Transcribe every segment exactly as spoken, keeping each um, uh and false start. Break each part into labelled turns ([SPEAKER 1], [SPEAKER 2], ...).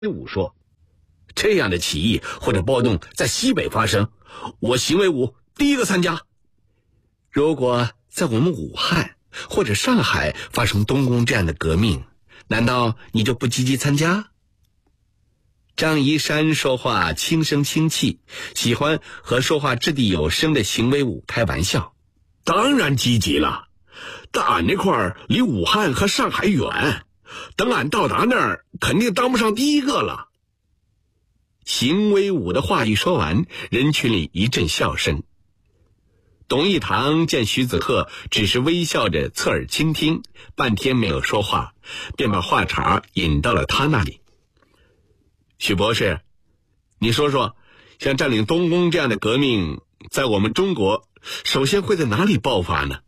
[SPEAKER 1] 武说，这样的起义或者暴动在西北发生，我邢维武第一个参加。如果在我们武汉或者上海发生东宫这样的革命，难道你就不积极参加？张一山说话轻声轻气，喜欢和说话掷地有声的邢维武开玩笑。
[SPEAKER 2] 当然积极了，但俺那块儿离武汉和上海远，等俺到达那儿肯定当不上第一个了。
[SPEAKER 1] 邢维武的话一说完，人群里一阵笑声。董一堂见徐子鹤只是微笑着侧耳倾听，半天没有说话，便把话茬引到了他那里。许博士，你说说，像占领东宫这样的革命，在我们中国首先会在哪里爆发呢？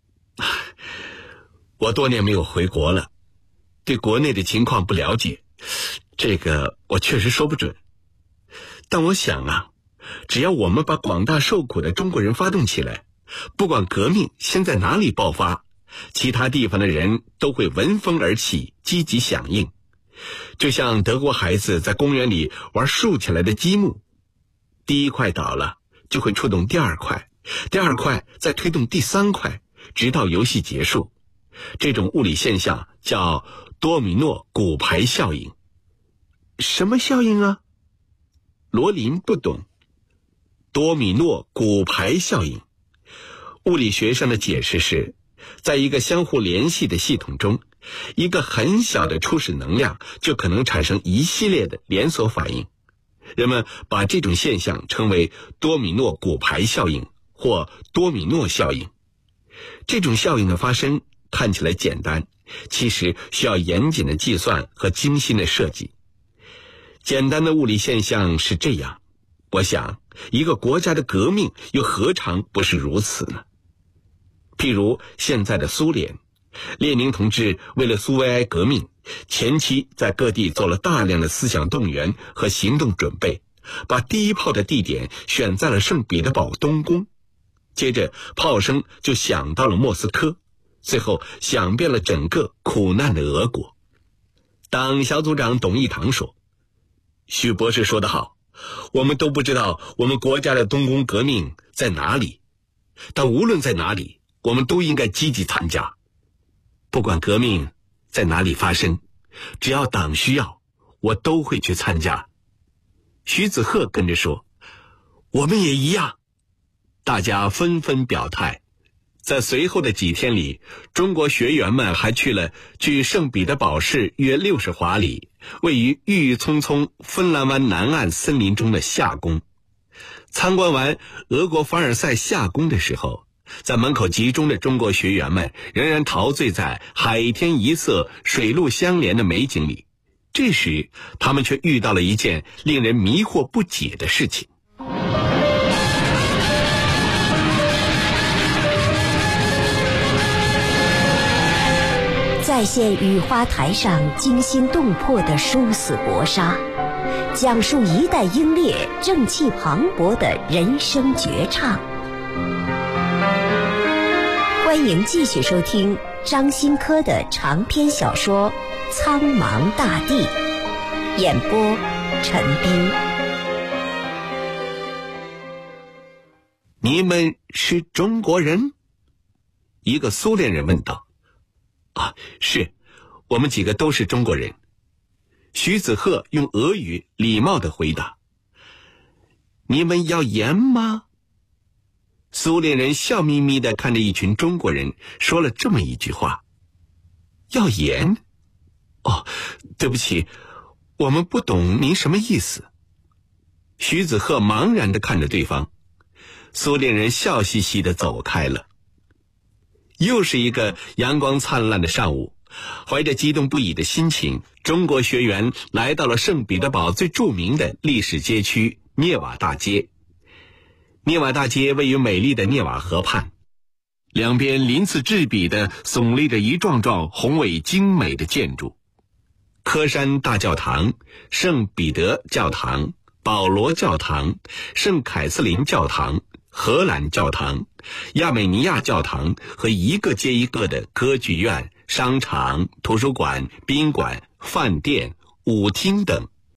[SPEAKER 1] 我多年没有回国了，对国内的情况不了解，这个我确实说不准。但我想啊，只要我们把广大受苦的中国人发动起来，不管革命先在哪里爆发，其他地方的人都会闻风而起，积极响应。就像德国孩子在公园里玩竖起来的积木，第一块倒了，就会触动第二块，第二块再推动第三块，直到游戏结束。这种物理现象叫多米诺骨牌效应。什么效应啊？罗琳不懂。多米诺骨牌效应，物理学上的解释是，在一个相互联系的系统中，一个很小的初始能量就可能产生一系列的连锁反应。人们把这种现象称为多米诺骨牌效应或多米诺效应。这种效应的发生看起来简单，其实需要严谨的计算和精心的设计。简单的物理现象是这样，我想一个国家的革命又何尝不是如此呢？譬如现在的苏联，列宁同志为了苏维埃革命，前期在各地做了大量的思想动员和行动准备，把第一炮的地点选在了圣彼得堡东宫，接着炮声就响到了莫斯科，最后响遍了整个苦难的俄国。党小组长董一堂说，许博士说得好，我们都不知道我们国家的东宫革命在哪里，但无论在哪里，我们都应该积极参加。不管革命在哪里发生，只要党需要，我都会去参加。徐子鹤跟着说，我们也一样。大家纷纷表态。在随后的几天里，中国学员们还去了距圣彼得堡市约六十华里，位于郁郁葱葱芬兰湾南岸森林中的夏宫。参观完俄国凡尔赛夏宫的时候，在门口集中的中国学员们仍然陶醉在海天一色、水陆相连的美景里。这时，他们却遇到了一件令人迷惑不解的事情。
[SPEAKER 3] 再现雨花台上惊心动魄的殊死搏杀，讲述一代英烈正气磅礴的人生绝唱。欢迎继续收听张新科的长篇小说《苍茫大地》，演播陈斌。
[SPEAKER 1] 你们是中国人？一个苏联人问道。啊，是，我们几个都是中国人。徐子鹤用俄语礼貌地回答。你们要盐吗？苏联人笑眯眯地看着一群中国人，说了这么一句话。要盐？哦，对不起，我们不懂您什么意思。徐子鹤茫然地看着对方，苏联人笑嘻嘻地走开了。又是一个阳光灿烂的上午，怀着激动不已的心情，中国学员来到了圣彼得堡最著名的历史街区涅瓦大街。涅瓦大街位于美丽的涅瓦河畔，两边鳞次栉比地耸立着一幢幢宏伟精美的建筑：科山大教堂、圣彼得教堂、保罗教堂、圣凯瑟琳教堂、荷兰教堂、亚美尼亚教堂和一个接一个的歌剧院、商场、图书馆、宾馆、饭店、舞厅等，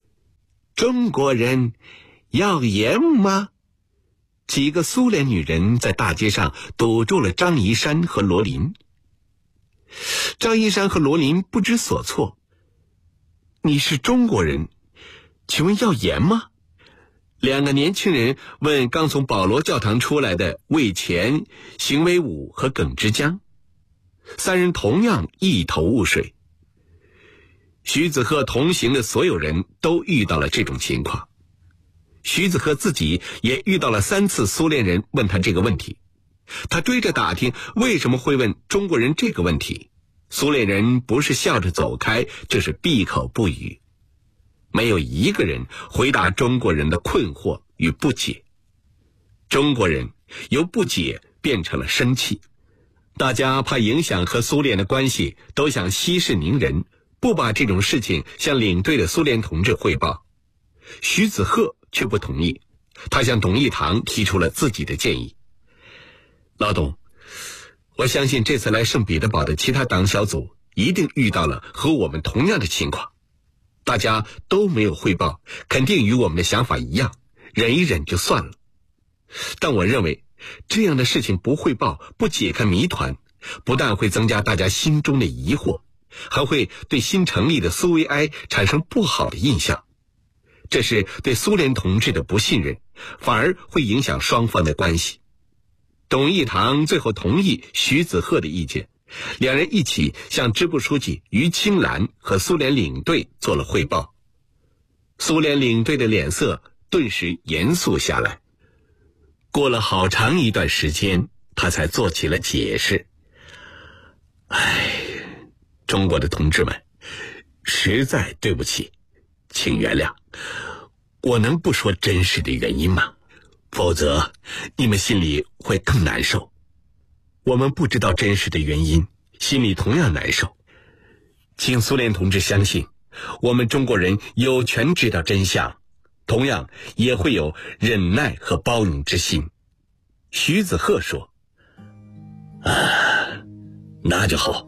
[SPEAKER 1] 中国人要盐吗？几个苏联女人在大街上堵住了张一山和罗琳。张一山和罗琳不知所措。你是中国人，请问要盐吗？两个年轻人问刚从保罗教堂出来的魏乾、邢维武和耿之江。三人同样一头雾水。徐子鹤同行的所有人都遇到了这种情况。徐子鹤自己也遇到了三次苏联人问他这个问题。他追着打听为什么会问中国人这个问题，苏联人不是笑着走开，就是闭口不语，没有一个人回答中国人的困惑与不解。中国人由不解变成了生气，大家怕影响和苏联的关系，都想息事宁人，不把这种事情向领队的苏联同志汇报。徐子鹤却不同意，他向董一堂提出了自己的建议。老董，我相信这次来圣彼得堡的其他党小组一定遇到了和我们同样的情况，大家都没有汇报，肯定与我们的想法一样，忍一忍就算了。但我认为这样的事情不汇报，不解开谜团，不但会增加大家心中的疑惑，还会对新成立的苏维埃产生不好的印象。这是对苏联同志的不信任，反而会影响双方的关系。董一堂最后同意徐子鹤的意见，两人一起向支部书记于青兰和苏联领队做了汇报。苏联领队的脸色顿时严肃下来。过了好长一段时间，他才做起了解释。唉，中国的同志们，实在对不起，请原谅，我能不说真实的原因吗？否则你们心里会更难受。我们不知道真实的原因，心里同样难受。请苏联同志相信，我们中国人有权知道真相，同样也会有忍耐和包容之心。徐子鹤说：啊，那就好。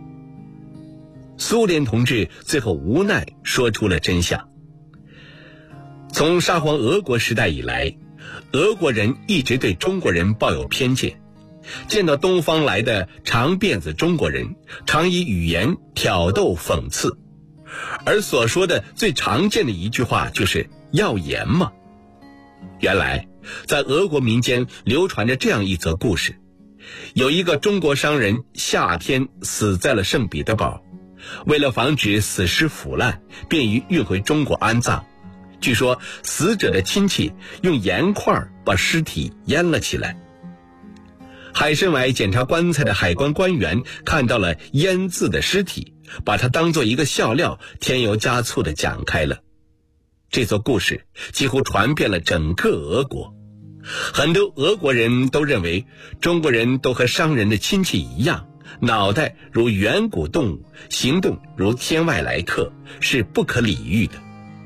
[SPEAKER 1] 苏联同志最后无奈说出了真相。从沙皇俄国时代以来，俄国人一直对中国人抱有偏见，见到东方来的长辫子中国人，常以语言挑逗讽刺，而所说的最常见的一句话就是要盐吗？原来在俄国民间流传着这样一则故事，有一个中国商人夏天死在了圣彼得堡，为了防止死尸腐烂，便于运回中国安葬。据说死者的亲戚用盐块把尸体腌了起来。海参崴检查棺材的海关官员看到了腌渍的尸体，把它当作一个笑料，添油加醋地讲开了。这则故事几乎传遍了整个俄国，很多俄国人都认为中国人都和商人的亲戚一样，脑袋如远古动物，行动如天外来客，是不可理喻的。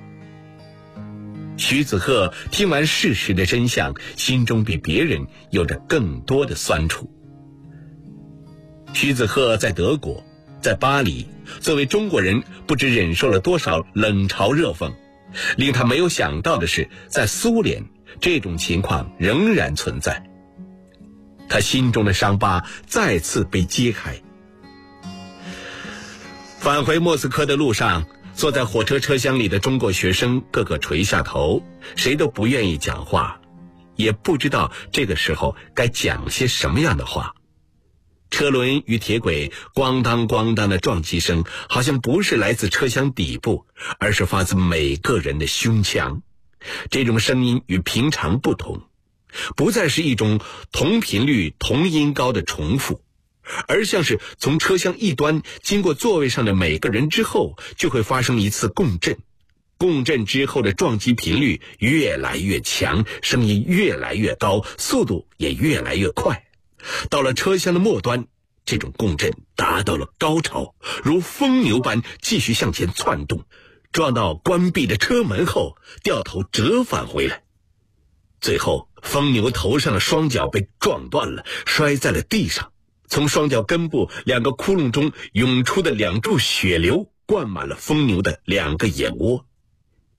[SPEAKER 1] 徐子鹤听完事实的真相，心中比别人有着更多的酸楚。徐子鹤在德国，在巴黎，作为中国人，不知忍受了多少冷嘲热讽。令他没有想到的是，在苏联，这种情况仍然存在。他心中的伤疤再次被揭开。返回莫斯科的路上，坐在火车车厢里的中国学生个个垂下头，谁都不愿意讲话，也不知道这个时候该讲些什么样的话。车轮与铁轨咣当咣当的撞击声，好像不是来自车厢底部，而是发自每个人的胸腔。这种声音与平常不同，不再是一种同频率同音高的重复，而像是从车厢一端经过座位上的每个人之后，就会发生一次共振。共振之后的撞击频率越来越强，声音越来越高，速度也越来越快。到了车厢的末端，这种共振达到了高潮，如疯牛般继续向前窜动，撞到关闭的车门后，掉头折返回来。最后，疯牛头上的双脚被撞断了，摔在了地上。从双脚根部两个窟窿中涌出的两柱血流，灌满了疯牛的两个眼窝。